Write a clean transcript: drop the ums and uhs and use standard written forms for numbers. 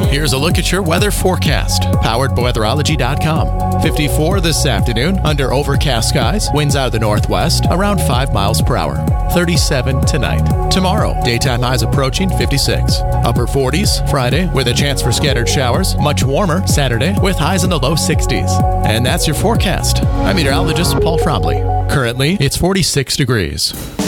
Here's a look at your weather forecast, powered by weatherology.com. 54 this afternoon, under overcast skies, winds out of the northwest, around 5 miles per hour. 37 tonight. Tomorrow, daytime highs approaching 56. Upper 40s Friday, with a chance for scattered showers. Much warmer Saturday, with highs in the low 60s. And that's your forecast. I'm meteorologist Paul Trombley. Currently, it's 46 degrees.